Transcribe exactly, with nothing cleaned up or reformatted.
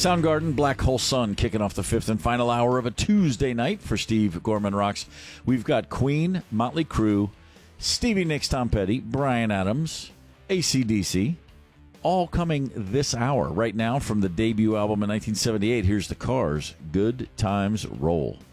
Soundgarden, Black Hole Sun kicking off the fifth and final hour of a Tuesday night for Steve Gorman Rocks. We've got Queen, Motley Crue, Stevie Nicks, Tom Petty, Bryan Adams, A C D C, all coming this hour. Right now from the debut album in nineteen seventy-eight, here's The Cars, Good Times Roll.